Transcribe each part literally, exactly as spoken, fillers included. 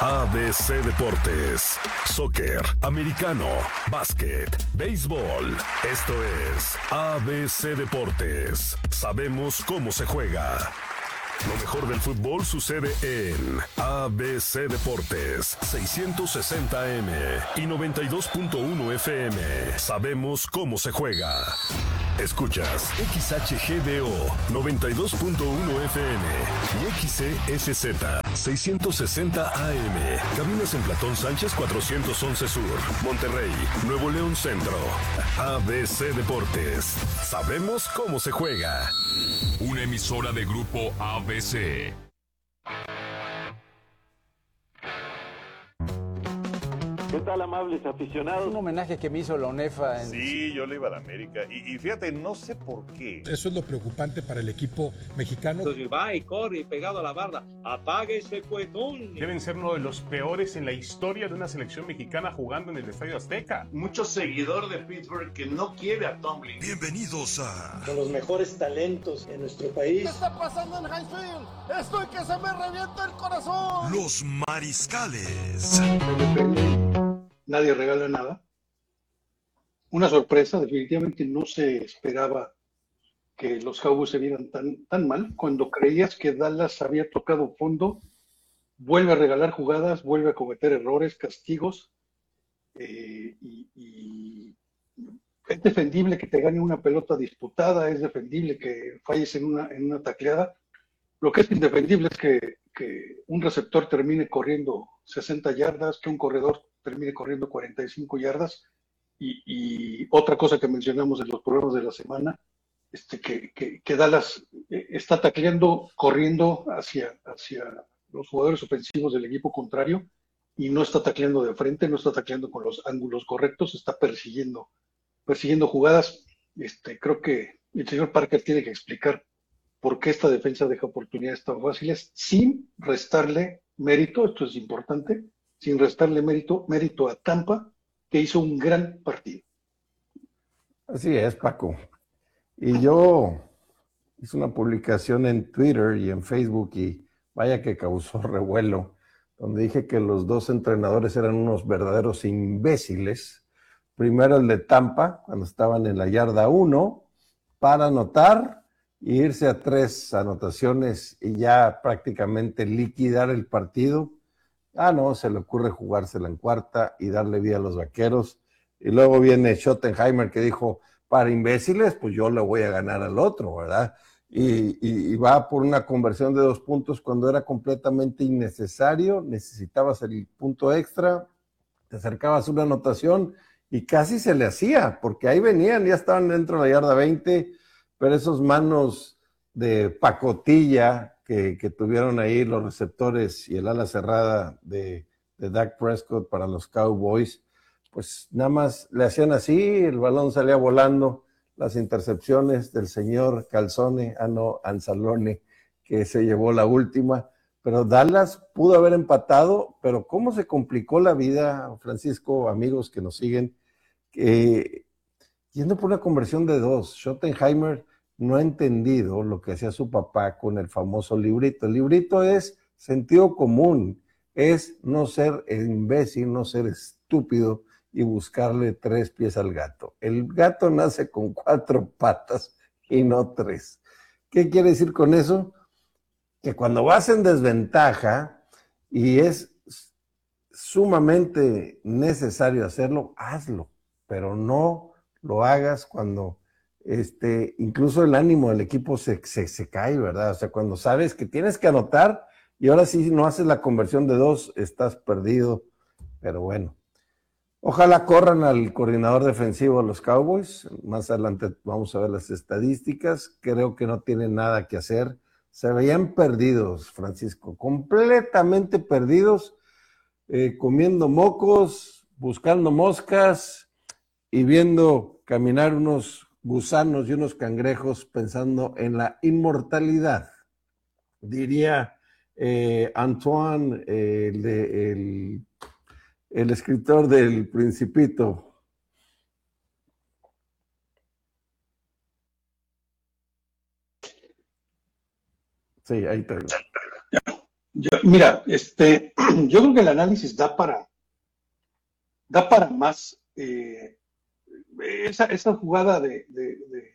A B C Deportes, soccer, americano, básquet, béisbol. Esto es A B C Deportes. Sabemos cómo se juega. Lo mejor del fútbol sucede en A B C Deportes, seiscientos sesenta A M y noventa y dos punto uno F M. Sabemos cómo se juega. Escuchas X H G D O noventa y dos punto uno F M y X C S Z seiscientos sesenta A M. Cabinas en Platón Sánchez cuatrocientos once Sur, Monterrey, Nuevo León Centro. A B C Deportes. Sabemos cómo se juega. Una emisora de Grupo A B C. ¿Qué tal, amables aficionados? Un homenaje que me hizo la UNEFA. En... Sí, yo le iba a la América. Y, y fíjate, no sé por qué. Eso es lo preocupante para el equipo mexicano. Entonces va y corre y pegado a la barda. Apague ese cuetón. Deben ser uno de los peores en la historia de una selección mexicana jugando en el Estadio Azteca. Mucho seguidor de Pittsburgh que no quiere a Tomlin. Bienvenidos a... Con los mejores talentos en nuestro país. ¿Qué está pasando en Highfield? Estoy que se me revienta el corazón. Los mariscales. Nadie regala nada. Una sorpresa, definitivamente no se esperaba que los Cowboys se vieran tan, tan mal. Cuando creías que Dallas había tocado fondo, vuelve a regalar jugadas, vuelve a cometer errores, castigos, eh, y, y es defendible que te gane una pelota disputada, es defendible que falles en una, en una tacleada. Lo que es indefendible es que, que un receptor termine corriendo sesenta yardas, que un corredor termine corriendo cuarenta y cinco yardas, y, y otra cosa que mencionamos en los programas de la semana, este, que, que, que Dallas está tacleando, corriendo hacia, hacia los jugadores ofensivos del equipo contrario, y no está tacleando de frente, no está tacleando con los ángulos correctos, está persiguiendo, persiguiendo jugadas. Este, creo que el señor Parker tiene que explicar por qué esta defensa deja oportunidades tan fáciles, sin restarle mérito, esto es importante, sin restarle mérito, mérito a Tampa, que hizo un gran partido. Así es, Paco. Y yo hice una publicación en Twitter y en Facebook, y vaya que causó revuelo, donde dije que los dos entrenadores eran unos verdaderos imbéciles. Primero el de Tampa, cuando estaban en la yarda uno, para anotar e irse a tres anotaciones y ya prácticamente liquidar el partido. Ah, no, se le ocurre jugársela en cuarta y darle vida a los Vaqueros. Y luego viene Schottenheimer que dijo, para imbéciles, pues yo le voy a ganar al otro, ¿verdad? Y, y, y va por una conversión de dos puntos cuando era completamente innecesario, necesitabas el punto extra, te acercabas a una anotación y casi se le hacía, porque ahí venían, ya estaban dentro de la yarda veinte, pero esos manos de pacotilla Que, que tuvieron ahí los receptores y el ala cerrada de, de Dak Prescott para los Cowboys, pues nada más le hacían así, el balón salía volando, las intercepciones del señor Calzone, ah no, Anzalone, que se llevó la última, pero Dallas pudo haber empatado, pero cómo se complicó la vida, Francisco, amigos que nos siguen, eh, yendo por una conversión de dos. Schottenheimer no ha entendido lo que hacía su papá con el famoso librito. El librito es sentido común, es no ser imbécil, no ser estúpido y buscarle tres pies al gato. El gato nace con cuatro patas y no tres. ¿Qué quiere decir con eso? Que cuando vas en desventaja y es sumamente necesario hacerlo, hazlo, pero no lo hagas cuando... Este, incluso el ánimo del equipo se, se, se cae, ¿verdad? O sea, cuando sabes que tienes que anotar y ahora sí no haces la conversión de dos, estás perdido. Pero bueno, ojalá corran al coordinador defensivo de los Cowboys. Más adelante vamos a ver las estadísticas. Creo que no tienen nada que hacer. Se veían perdidos, Francisco, completamente perdidos, eh, comiendo mocos, buscando moscas y viendo caminar unos gusanos y unos cangrejos pensando en la inmortalidad. Diría eh, Antoine, eh, el, de, el, el escritor del Principito. Sí, ahí está. Yo, mira, este, yo creo que el análisis da para, da para más. Eh, esa, esa jugada de, de, de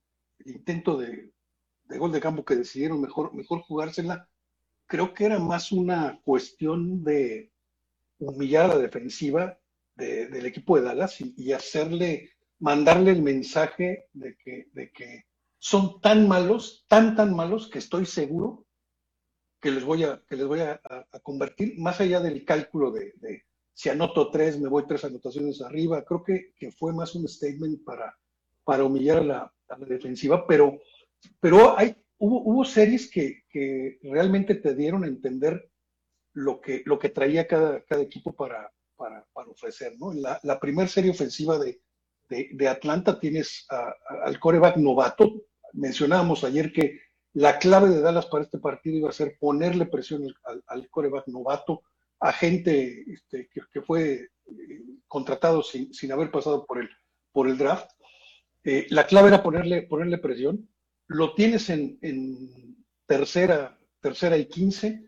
intento de, de gol de campo que decidieron mejor, mejor jugársela, creo que era más una cuestión de humillar a la defensiva de, del equipo de Dallas y, y hacerle, mandarle el mensaje de que, de que son tan malos, tan, tan malos, que estoy seguro que les voy a, que les voy a, a, a convertir, más allá del cálculo de, de si anoto tres, me voy tres anotaciones arriba. Creo que, que fue más un statement para, para humillar a la, a la defensiva, pero, pero hay, hubo, hubo series que, que realmente te dieron a entender lo que, lo que traía cada, cada equipo para, para, para ofrecer, ¿no? La, la primera serie ofensiva de, de, de Atlanta tienes a, a, al quarterback novato. Mencionábamos ayer que la clave de Dallas para este partido iba a ser ponerle presión al, al quarterback novato, a gente este, que, que fue eh, contratado sin, sin haber pasado por el, por el draft. Eh, la clave era ponerle, ponerle presión. Lo tienes en, en tercera, tercera y quince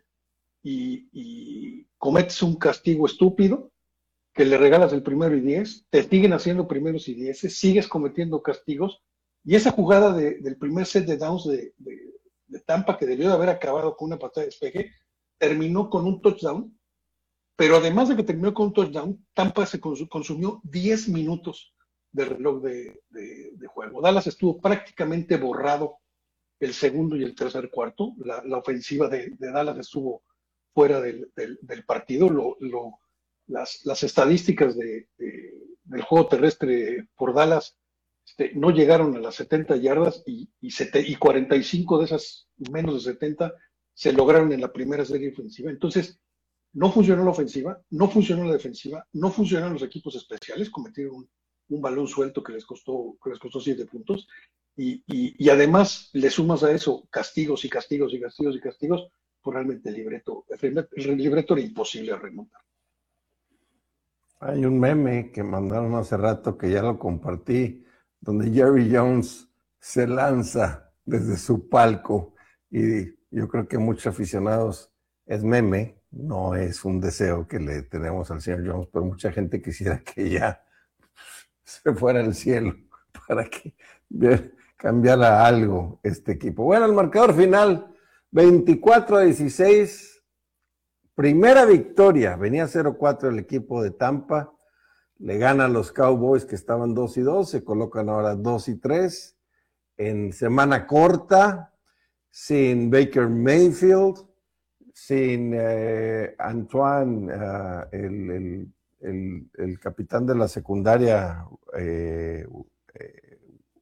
y, y cometes un castigo estúpido que le regalas el primero y diez, te siguen haciendo primeros y dieces, sigues cometiendo castigos, y esa jugada de, del primer set de downs de, de, de Tampa, que debió de haber acabado con una patada de despeje, terminó con un touchdown, pero además de que terminó con un touchdown, Tampa se consumió diez minutos de reloj de, de, de juego. Dallas estuvo prácticamente borrado el segundo y el tercer cuarto. La, la ofensiva de, de Dallas estuvo fuera del, del, del partido. Lo, lo, las, las estadísticas de, de, del juego terrestre por Dallas este, no llegaron a las setenta yardas y, y, sete, y cuarenta y cinco de esas, menos de setenta, se lograron en la primera serie ofensiva. Entonces, no funcionó la ofensiva, no funcionó la defensiva, no funcionaron los equipos especiales, cometieron un, un balón suelto que les costó, que les costó siete puntos, y, y, y además le sumas a eso castigos y castigos y castigos y castigos, pues realmente el libreto, el libreto era imposible a remontar. Hay un meme que mandaron hace rato que ya lo compartí, donde Jerry Jones se lanza desde su palco, y yo creo que muchos aficionados, es meme, no es un deseo que le tenemos al señor Jones, pero mucha gente quisiera que ya se fuera al cielo para que cambiara algo este equipo. Bueno, el marcador final, veinticuatro a dieciséis, primera victoria, venía cero cuatro el equipo de Tampa, le ganan los Cowboys que estaban dos y dos, se colocan ahora dos y tres, en semana corta, sin Baker Mayfield, sin eh, Antoine, uh, el, el, el, el capitán de la secundaria, eh, eh,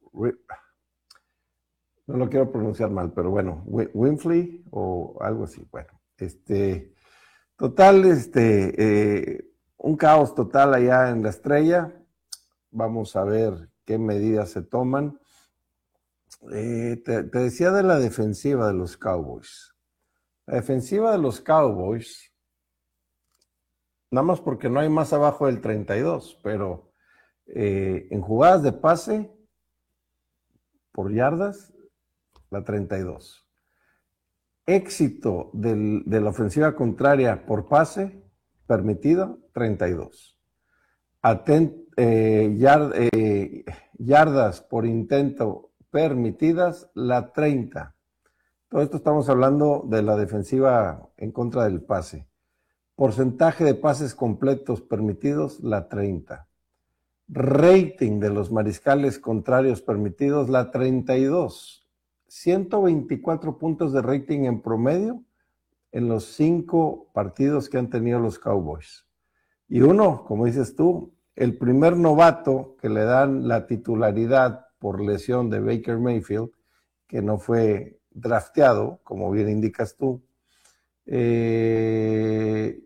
no lo quiero pronunciar mal, pero bueno, Winfrey o algo así. Bueno, este, total, este, eh, un caos total allá en la Estrella. Vamos a ver qué medidas se toman. Eh, te, te decía de la defensiva de los Cowboys. La defensiva de los Cowboys, nada más porque no hay más abajo del treinta y dos, pero eh, en jugadas de pase por yardas, la treinta y dos. Éxito del, de la ofensiva contraria por pase permitido, treinta y dos. Atent, eh, yard, eh, yardas por intento permitidas, la treinta. Todo esto estamos hablando de la defensiva en contra del pase. Porcentaje de pases completos permitidos, la treinta. Rating de los mariscales contrarios permitidos, la treinta y dos. ciento veinticuatro puntos de rating en promedio en los cinco partidos que han tenido los Cowboys. Y uno, como dices tú, el primer novato que le dan la titularidad por lesión de Baker Mayfield, que no fue drafteado, como bien indicas tú, eh,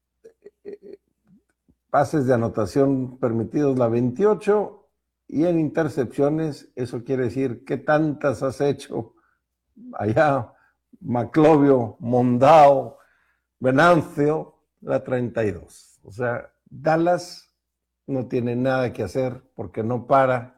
pases de anotación permitidos la veintiocho, y en intercepciones, eso quiere decir, ¿qué tantas has hecho? Allá, Maclovio, Mondao, Venancio, la treinta y dos. O sea, Dallas no tiene nada que hacer porque no para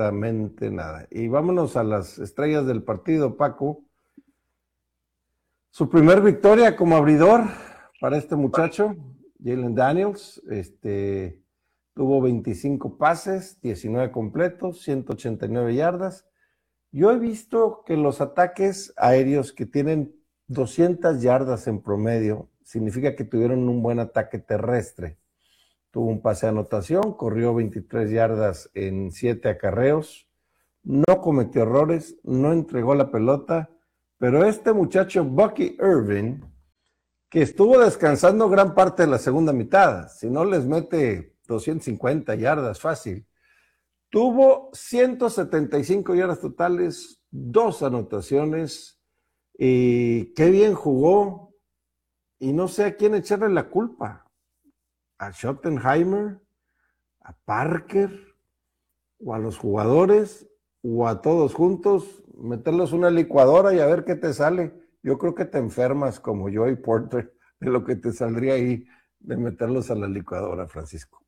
absolutamente nada. Y vámonos a las estrellas del partido, Paco. Su primer victoria como abridor para este muchacho, Jalen Daniels, este, tuvo veinticinco pases, diecinueve completos, ciento ochenta y nueve yardas. Yo he visto que los ataques aéreos que tienen doscientas yardas en promedio, significa que tuvieron un buen ataque terrestre. Tuvo un pase de anotación, corrió veintitrés yardas en siete acarreos, no cometió errores, no entregó la pelota, pero este muchacho Bucky Irving, que estuvo descansando gran parte de la segunda mitad, si no les mete doscientas cincuenta yardas fácil, tuvo ciento setenta y cinco yardas totales, dos anotaciones, y qué bien jugó, y no sé a quién echarle la culpa, a Schottenheimer, a Parker, o a los jugadores, o a todos juntos, meterlos en una licuadora y a ver qué te sale. Yo creo que te enfermas como Joey Porter de lo que te saldría ahí de meterlos a la licuadora, Francisco.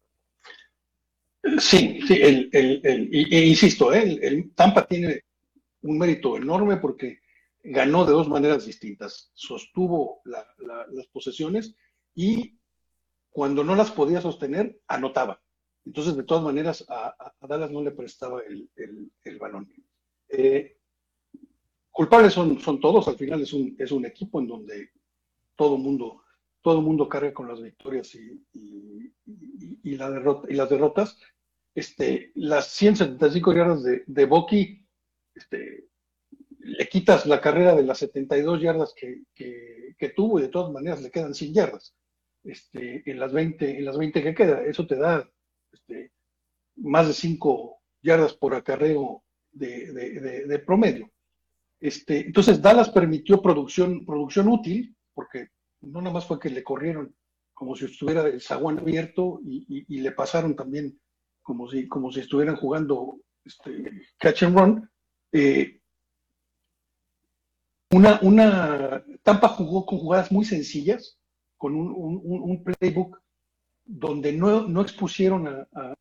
Sí, sí, el, el, el, y, e insisto, ¿eh? el, el Tampa tiene un mérito enorme porque ganó de dos maneras distintas. Sostuvo la, la, las posesiones y cuando no las podía sostener, anotaba. Entonces, de todas maneras, a, a Dallas no le prestaba el, el, el balón. Eh, culpables son, son todos, al final es un, es un equipo en donde todo mundo, todo mundo carga con las victorias y, y, y, y, la derrota, y las derrotas. Este, las ciento setenta y cinco yardas de, de Bucky, este, le quitas la carrera de las setenta y dos yardas que, que, que tuvo y de todas maneras le quedan cien yardas este, en, las veinte, en las veinte que queda. Eso te da este, más de cinco yardas por acarreo de, de, de, de promedio. Este, entonces Dallas permitió producción, producción útil, porque no nada más fue que le corrieron como si estuviera el zaguán abierto y, y, y le pasaron también como si, como si estuvieran jugando este, catch and run. Eh, una, una Tampa jugó con jugadas muy sencillas, con un, un, un playbook donde no, no expusieron a, a,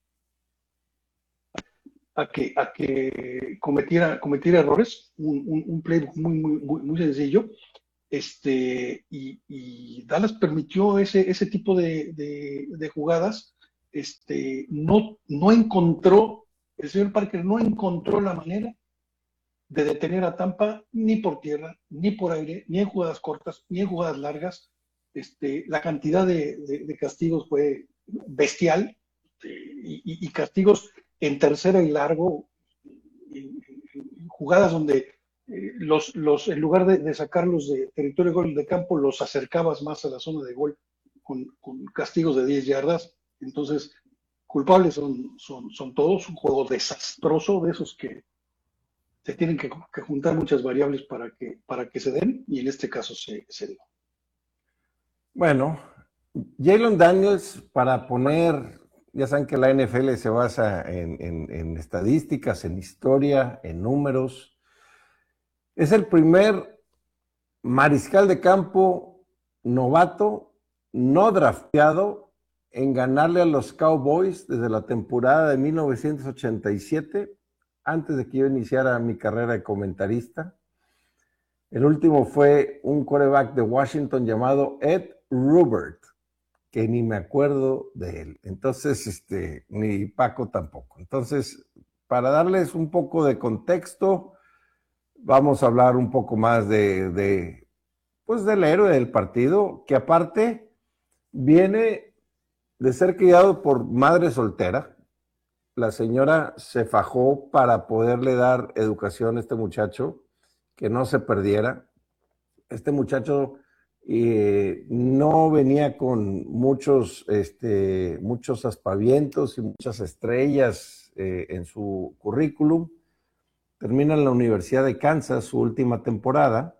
a, que, a que cometiera, cometiera errores, un, un, un playbook muy, muy, muy, muy sencillo. Este, y, y Dallas permitió ese, ese tipo de, de, de jugadas. Este, no, no encontró, el señor Parker no encontró la manera de detener a Tampa ni por tierra, ni por aire, ni en jugadas cortas, ni en jugadas largas. Este, la cantidad de, de, de castigos fue bestial, y, y, y castigos en tercera y largo, y, y jugadas donde eh, los, los, en lugar de, de sacarlos de territorio de gol de campo, los acercabas más a la zona de gol con, con castigos de diez yardas. Entonces, culpables son, son, son todos, un juego desastroso de esos que se tienen que, que juntar muchas variables para que, para que se den, y en este caso se, se dio. Bueno, Jalen Daniels, para poner, ya saben que la N F L se basa en, en, en estadísticas, en historia, en números. Es el primer mariscal de campo novato, no drafteado, en ganarle a los Cowboys desde la temporada de mil novecientos ochenta y siete, antes de que yo iniciara mi carrera de comentarista. El último fue un quarterback de Washington llamado Ed Rubert, que ni me acuerdo de él. Entonces, este, ni Paco tampoco. Entonces, para darles un poco de contexto, vamos a hablar un poco más de, de pues, del héroe del partido, que aparte viene de ser criado por madre soltera. La señora se fajó para poderle dar educación a este muchacho, que no se perdiera. Este muchacho eh, no venía con muchos, este, muchos aspavientos y muchas estrellas eh, en su currículum. Termina en la Universidad de Kansas su última temporada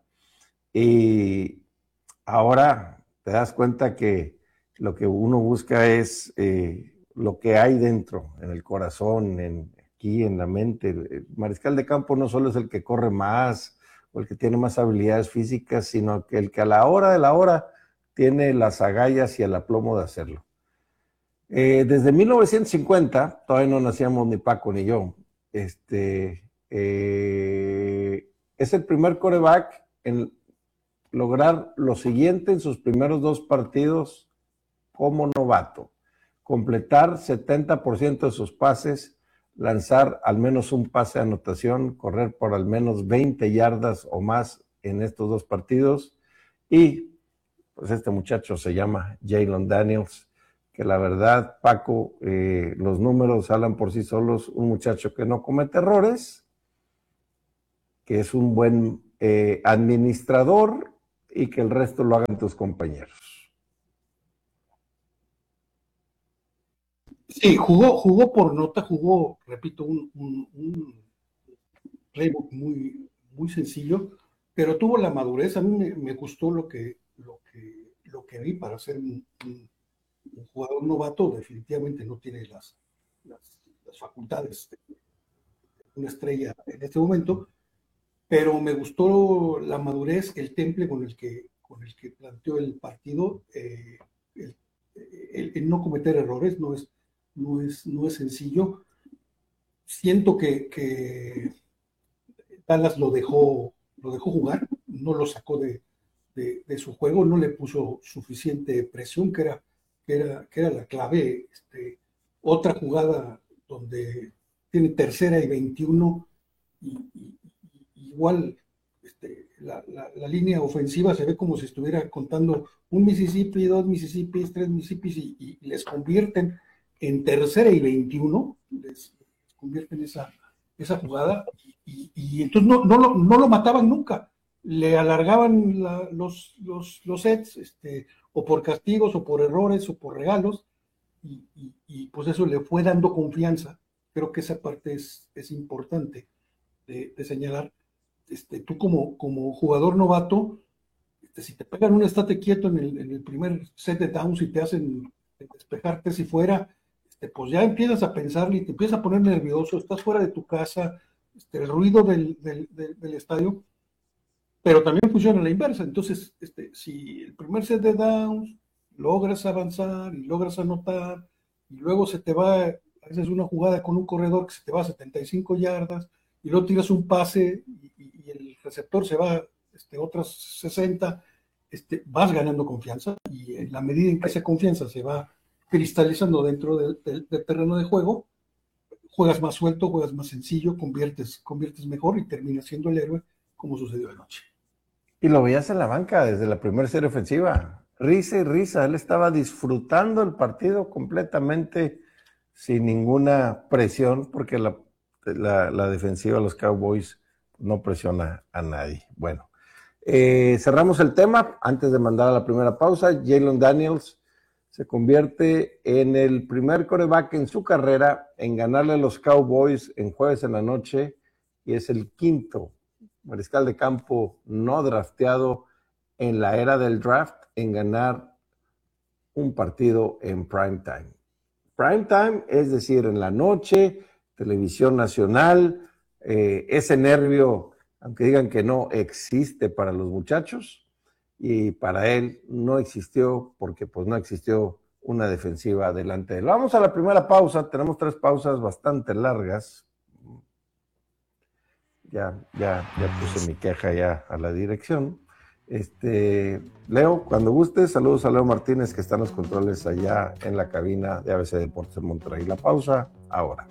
y ahora te das cuenta que lo que uno busca es eh, lo que hay dentro, en el corazón, en, aquí en la mente. El mariscal de campo no solo es el que corre más o el que tiene más habilidades físicas, sino que el que a la hora de la hora tiene las agallas y el aplomo de hacerlo. Eh, desde mil novecientos cincuenta, todavía no nacíamos ni Paco ni yo, este, eh, es el primer quarterback en, lograr lo siguiente en sus primeros dos partidos como novato: completar setenta por ciento de sus pases, lanzar al menos un pase de anotación, correr por al menos veinte yardas o más en estos dos partidos. Y pues este muchacho se llama Jalon Daniels, que la verdad, Paco, eh, los números hablan por sí solos. Un muchacho que no comete errores, que es un buen eh, administrador, y que el resto lo hagan tus compañeros. Sí, jugó, jugó por nota, jugó, repito, un, un, un playbook muy, muy sencillo, pero tuvo la madurez. A mí me, me gustó lo que, lo, que, lo que vi para ser un, un, un jugador novato. Definitivamente no tiene las, las, las facultades de una estrella en este momento, pero me gustó la madurez, el temple con el que, con el que planteó el partido, eh, el, el, el no cometer errores. No es, no es, no es sencillo. Siento que, que Dallas lo dejó, lo dejó jugar, no lo sacó de, de, de su juego, no le puso suficiente presión, que era, que era, que era la clave. Este, otra jugada donde tiene tercera y veintiuno, y, y igual este, la, la, la línea ofensiva se ve como si estuviera contando un Mississippi, dos Mississippi, tres Mississippi, y, y les convierten en tercera y veintiuno, les, les convierten esa, esa jugada, y, y entonces no, no, lo, no lo mataban nunca, le alargaban la, los, los, los sets, este, o por castigos, o por errores, o por regalos, y, y, y pues eso le fue dando confianza. Creo que esa parte es, es importante de, de señalar. Este, tú como, como jugador novato, este, si te pegan un estate quieto en el, en el primer set de downs y te hacen despejarte si fuera, este, pues ya empiezas a pensar y te empiezas a poner nervioso, estás fuera de tu casa, este, el ruido del, del, del, del estadio, pero también funciona a la inversa. Entonces, este, si el primer set de downs logras avanzar y logras anotar, y luego se te va, a veces una jugada con un corredor que se te va a setenta y cinco yardas, y luego tiras un pase y, y, y el receptor se va este, otras sesenta, este, vas ganando confianza, y en la medida en que esa confianza se va cristalizando dentro del, del, del terreno de juego, juegas más suelto, juegas más sencillo, conviertes, conviertes mejor y terminas siendo el héroe, como sucedió anoche. Y lo veías en la banca desde la primera serie ofensiva, risa y risa. Él estaba disfrutando el partido completamente sin ninguna presión, porque la La, la defensiva de los Cowboys no presiona a nadie. Bueno, eh, cerramos el tema antes de mandar a la primera pausa. Jalon Daniels se convierte en el primer quarterback en su carrera en ganarle a los Cowboys en jueves en la noche, y es el quinto mariscal de campo no drafteado en la era del draft en ganar un partido en prime time. Prime time, es decir, en la noche, televisión nacional. Eh, ese nervio, aunque digan que no, existe para los muchachos, y para él no existió, porque pues no existió una defensiva delante de él. Vamos a la primera pausa. Tenemos tres pausas bastante largas. Ya, ya, ya puse mi queja ya a la dirección. Este, Leo, cuando gustes, saludos a Leo Martínez, que está en los controles allá en la cabina de A B C Deportes en Monterrey. La pausa ahora.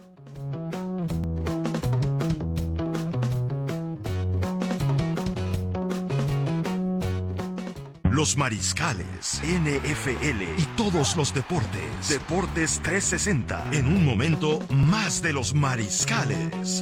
Los mariscales, N F L y todos los deportes. Deportes trescientos sesenta. En un momento, más de los mariscales.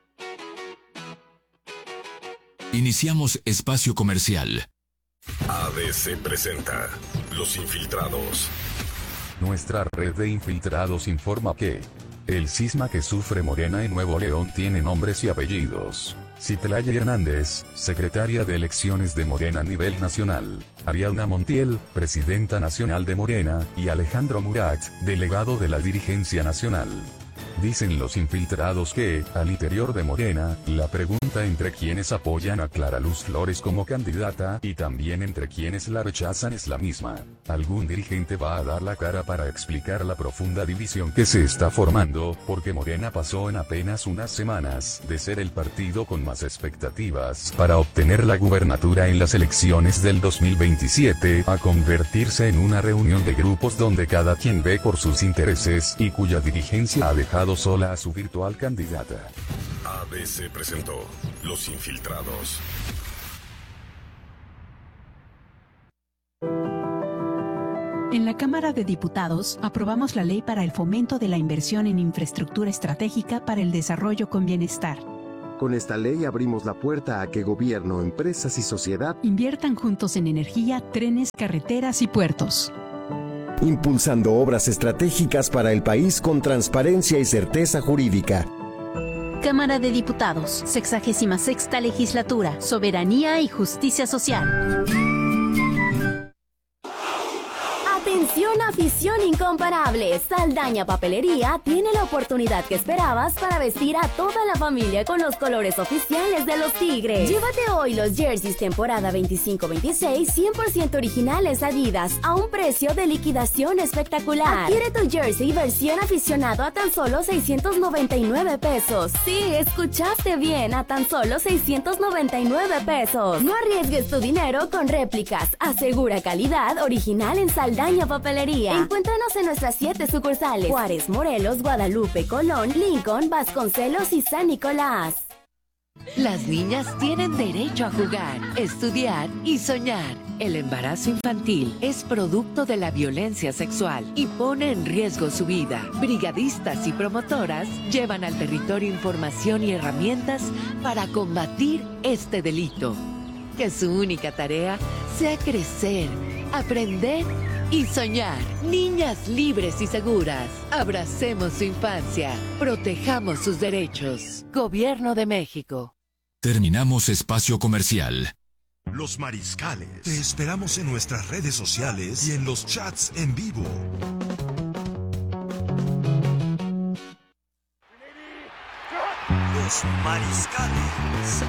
Iniciamos espacio comercial. A B C presenta Los Infiltrados. Nuestra red de infiltrados informa que el cisma que sufre Morena en Nuevo León tiene nombres y apellidos. Citlaya Hernández, secretaria de elecciones de Morena a nivel nacional; Ariadna Montiel, presidenta nacional de Morena; y Alejandro Murat, delegado de la dirigencia nacional. Dicen los infiltrados que, al interior de Morena, la pregunta entre quienes apoyan a Clara Luz Flores como candidata y también entre quienes la rechazan es la misma. Algún dirigente va a dar la cara para explicar la profunda división que se está formando, porque Morena pasó en apenas unas semanas de ser el partido con más expectativas para obtener la gubernatura en las elecciones del dos mil veintisiete a convertirse en una reunión de grupos donde cada quien ve por sus intereses y cuya dirigencia ha dejado sola a su virtual candidata. A B C presentó Los Infiltrados. En la Cámara de Diputados aprobamos la ley para el fomento de la inversión en infraestructura estratégica para el desarrollo con bienestar. Con esta ley abrimos la puerta a que gobierno, empresas y sociedad inviertan juntos en energía, trenes, carreteras y puertos. Impulsando obras estratégicas para el país con transparencia y certeza jurídica. Cámara de Diputados, sexagésima sexta legislatura, soberanía y justicia social. Atención, afición incomparable. Saldaña Papelería tiene la oportunidad que esperabas para vestir a toda la familia con los colores oficiales de los Tigres. Llévate hoy los jerseys temporada veinticinco veintiséis cien por ciento originales Adidas a un precio de liquidación espectacular. Adquiere tu jersey versión aficionado a tan solo seiscientos noventa y nueve pesos. Sí, escuchaste bien, a tan solo seiscientos noventa y nueve pesos. No arriesgues tu dinero con réplicas. Asegura calidad original en Saldaña Papelería. Encuéntranos en nuestras siete sucursales: Juárez, Morelos, Guadalupe, Colón, Lincoln, Vasconcelos y San Nicolás. Las niñas tienen derecho a jugar, estudiar y soñar. El embarazo infantil es producto de la violencia sexual y pone en riesgo su vida. Brigadistas y promotoras llevan al territorio información y herramientas para combatir este delito. Que su única tarea sea crecer, aprender y soñar. Niñas libres y seguras. Abracemos su infancia. Protejamos sus derechos. Gobierno de México. Terminamos espacio comercial. Los Mariscales. Te esperamos en nuestras redes sociales y en los chats en vivo. Los Mariscales.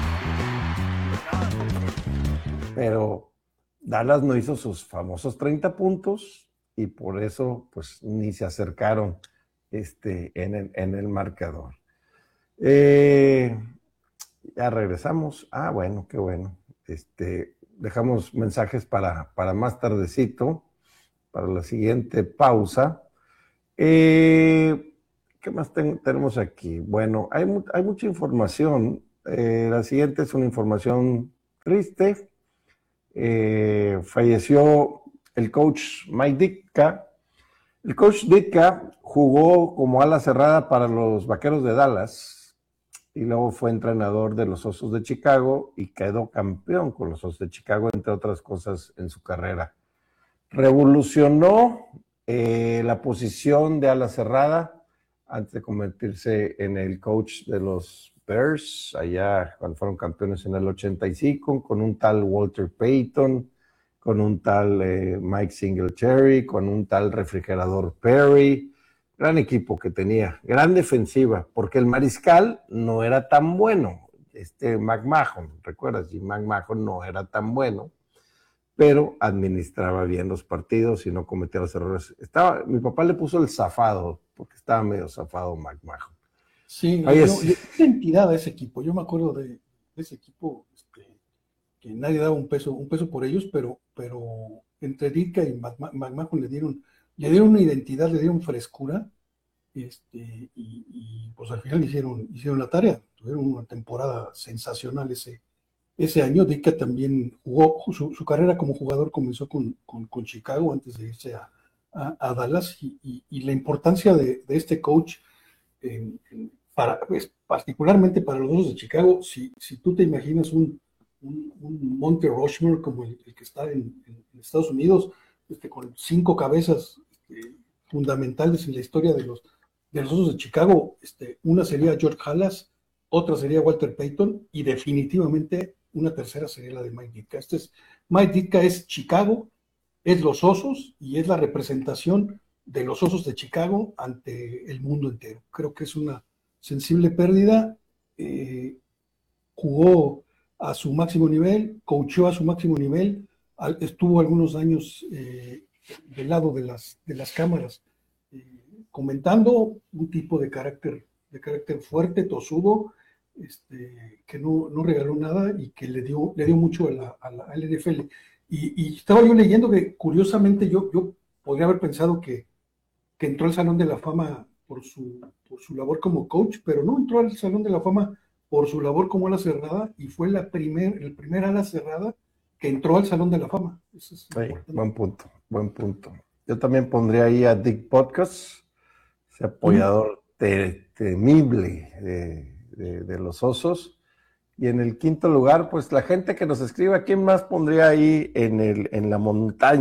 Pero Dallas no hizo sus famosos treinta puntos y por eso pues ni se acercaron este, en, el, en el marcador. Eh, ya regresamos. Ah, bueno, qué bueno. Este, dejamos mensajes para, para más tardecito, para la siguiente pausa. Eh, ¿Qué más ten, tenemos aquí? Bueno, hay, hay mucha información. Eh, la siguiente es una información triste. Eh, falleció el coach Mike Ditka. El coach Ditka jugó como ala cerrada para los Vaqueros de Dallas y luego fue entrenador de los Osos de Chicago y quedó campeón con los Osos de Chicago, entre otras cosas en su carrera. Revolucionó eh, la posición de ala cerrada antes de convertirse en el coach de los Bears, allá cuando fueron campeones en el ochenta y cinco, con un tal Walter Payton, con un tal eh, Mike Singletary, con un tal Refrigerador Perry. Gran equipo que tenía, gran defensiva, porque el mariscal no era tan bueno. Este McMahon, ¿recuerdas? Jim McMahon no era tan bueno, pero administraba bien los partidos y no cometía los errores. Estaba, mi papá le puso el zafado, porque estaba medio zafado McMahon. Sí, no, yo, yo, identidad a ese equipo. Yo me acuerdo de, de ese equipo este, que nadie daba un peso, un peso por ellos, pero, pero entre Ditka y McMahon le dieron, le dieron una identidad, le dieron frescura, este, y, y pues al final hicieron, hicieron la tarea. Tuvieron una temporada sensacional ese, ese año. Ditka también jugó, su, su carrera como jugador comenzó con, con, con Chicago antes de irse a, a, a Dallas, y, y, y la importancia de, de este coach. En, en, para, pues, particularmente para los Osos de Chicago, si, si tú te imaginas un, un, un Monte Rushmore como el, el que está en, en, en Estados Unidos, este, con cinco cabezas este, fundamentales en la historia de los, de los Osos de Chicago, este, una sería George Halas, otra sería Walter Payton y definitivamente una tercera sería la de Mike Ditka. Este es, Mike Ditka es Chicago, es los Osos y es la representación de los Osos de Chicago ante el mundo entero. Creo que es una sensible pérdida. Eh, jugó a su máximo nivel, coacheó a su máximo nivel, al, estuvo algunos años eh, del lado de las, de las cámaras eh, comentando, un tipo de carácter, de carácter fuerte, tosudo, este, que no, no regaló nada y que le dio, le dio mucho a la, a la N F L. Y, y estaba yo leyendo que curiosamente yo, yo podría haber pensado que, que entró al Salón de la Fama por su, por su labor como coach, pero no entró al Salón de la Fama por su labor como ala cerrada y fue la primer, el primer ala cerrada que entró al Salón de la Fama. Eso es sí, buen punto, buen punto. Yo también pondría ahí a Dick Butkus, ese apoyador mm. te, temible de, de, de los Osos. Y en el quinto lugar, pues la gente que nos escriba, ¿quién más pondría ahí en, el, en la montaña